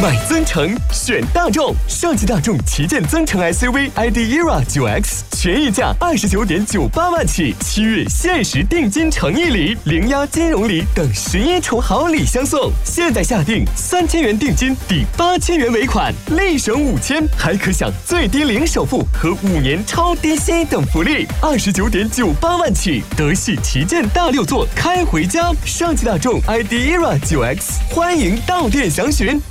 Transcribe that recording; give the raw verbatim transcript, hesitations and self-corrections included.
买增程选大众，上汽大众旗舰增程 S U V I D E R A 九 X 全溢价二十九点九八万起，七月限时定金诚意礼、零押金融礼等十一重好礼相送。现在下定三千元定金抵八千元尾款，立省五千，还可享最低零首付和五年超低息等福利。二十九点九八万起，德系旗舰大六座开回家。上汽大众 I D E R A 九 X， 欢迎到店详询。